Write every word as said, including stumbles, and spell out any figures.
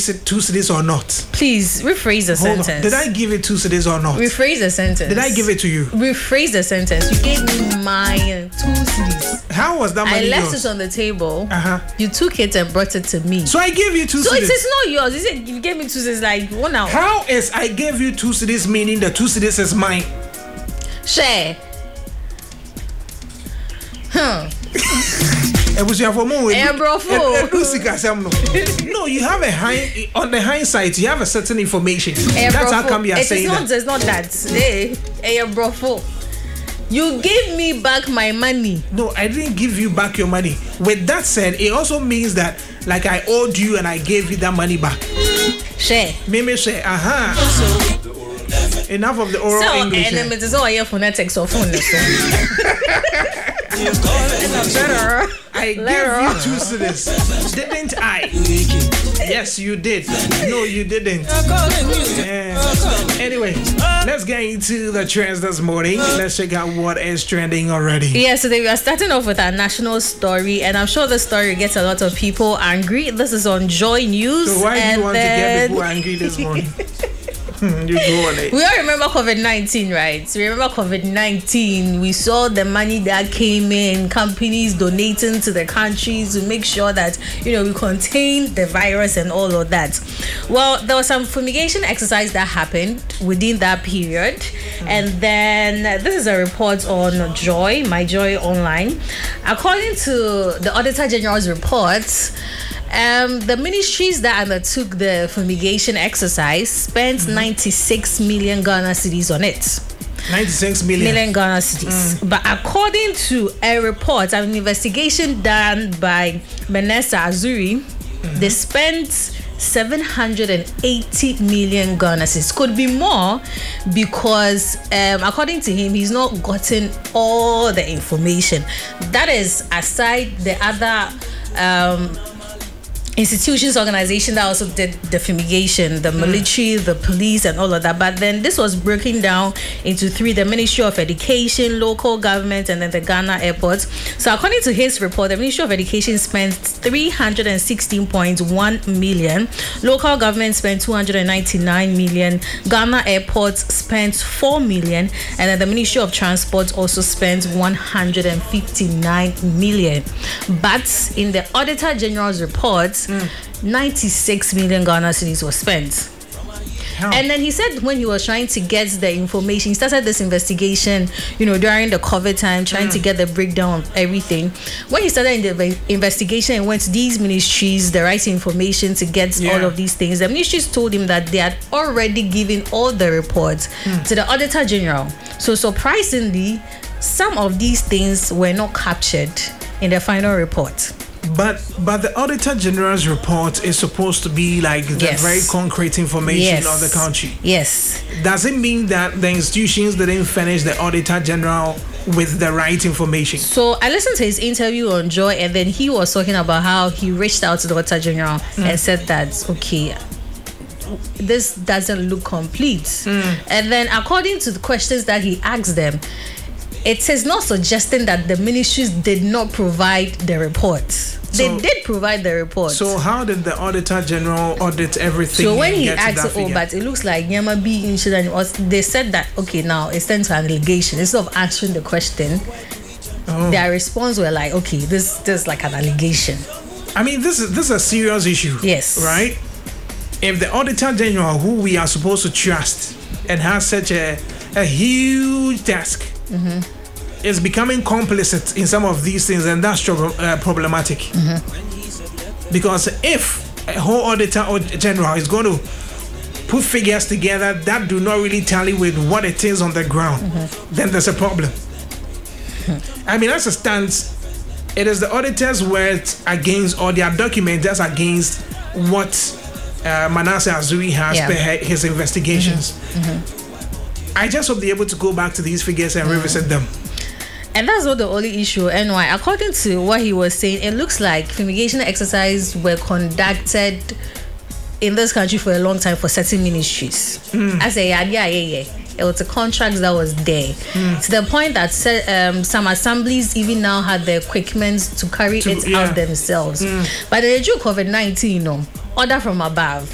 two cities or not? Please rephrase the Hold sentence. on. Did I give it two cities or not? Rephrase the sentence. Did I give it to you? Rephrase the sentence. You gave me my two cities. How was that money I left yours? it on the table. Uh-huh. You took it and brought it to me. So I gave you two So cities. it is not yours. You said you gave me two cities like one hour. How is I gave you two cities meaning the two cities is mine? Share. Huh. Eh, bro, fool. No, you have a high on the hindsight. You have a certain information. Eh, That's bro, how fool. come you are It is saying not, that. It's not that. Hey, hey, bro, fool. You gave me back my money. No, I didn't give you back your money. With that said, it also means that like I owed you and I gave you that money back. Share. Maybe say, aha. Uh-huh. Enough of the oral So, English. and it is all your phonetics or phone. I gave you two cities, didn't I? Yes, you did. No, you didn't. Yeah. Anyway, let's get into the trends this morning. Let's check out what is trending already. Yeah, so today we are starting off with our national story, and I'm sure the story gets a lot of people angry. This is on Joy News. So why do and you want then... to get people angry this morning? You go on it. We all remember COVID nineteen, right? So remember COVID nineteen, we saw the money that came in, companies donating to the countries to make sure that, you know, we contain the virus and all of that. Well, there was some fumigation exercise that happened within that period. Mm. And then this is a report on Joy, My Joy Online. According to the Auditor General's report, Um, the ministries that undertook the fumigation exercise spent mm-hmm. ninety-six million Ghana cedis on it. ninety-six million. Million Ghana cedis. Mm. But according to a report, an investigation done by Vanessa Azuri, mm-hmm. they spent seven hundred eighty million Ghana cedis. Could be more because, um, according to him, he's not gotten all the information. That is aside the other um, institutions, organization that also did the fumigation, the military, mm. the police, and all of that. But then this was broken down into three: the Ministry of Education, local government, and then the Ghana airports. So according to his report, the Ministry of Education spent three hundred sixteen point one million, local government spent two hundred ninety-nine million, Ghana airports spent four million, and then the Ministry of Transport also spent one hundred fifty-nine million. But in the Auditor General's report, Mm. ninety-six million Ghana cedis was spent. How? And then he said when he was trying to get the information, he started this investigation, you know, during the COVID time, trying mm. to get the breakdown of everything. When he started the investigation and went to these ministries, the right information to get yeah. all of these things, the ministries told him that they had already given all the reports mm. to the Auditor General. So surprisingly, some of these things were not captured in the final report. But but the Auditor General's report is supposed to be like the yes. very concrete information yes. of the country. Yes. Does it mean that the institutions didn't furnish the Auditor General with the right information? So I listened to his interview on Joy, and then he was talking about how he reached out to the Auditor General mm. and said that, okay, this doesn't look complete. Mm. And then according to the questions that he asked them, it is not suggesting that the ministries did not provide the reports. They so, did provide the report. So how did the Auditor General audit everything? So when he asked, oh, but it looks like Nyama B incident, they said that, okay, now it's time to allegation. Instead of answering the question, oh. their response were like, okay, this this is like an allegation. I mean, this is this is a serious issue. Yes. Right? If the Auditor General, who we are supposed to trust and has such a, a huge task, mm-hmm. is becoming complicit in some of these things, and that's uh, problematic. Mm-hmm. Because if a whole Auditor General is going to put figures together that do not really tally with what it is on the ground, mm-hmm. then there's a problem. Mm-hmm. I mean, as it stands, it is the auditor's words against, or their document that's against what uh, Manasseh Azuri has yeah. per his investigations. Mm-hmm. Mm-hmm. I just hope they're able to go back to these figures and mm-hmm. revisit them. And that's not the only issue. And why? According to what he was saying, it looks like fumigation exercises were conducted in this country for a long time for certain ministries. Mm. I say, yeah, yeah, yeah, yeah. It was a contract that was there. Mm. To the point that um, some assemblies even now had the equipment to carry to, it yeah. out themselves. Mm. But the issue of COVID nineteen, you know, order from above.